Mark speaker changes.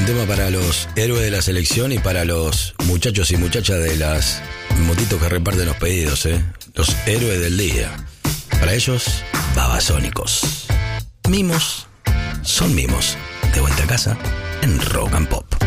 Speaker 1: tema para los héroes de la selección y para los muchachos y muchachas de las motitos que reparten los pedidos, los héroes del día. Para ellos, babasónicos. Mimos son mimos. De vuelta a casa en Rock and Pop.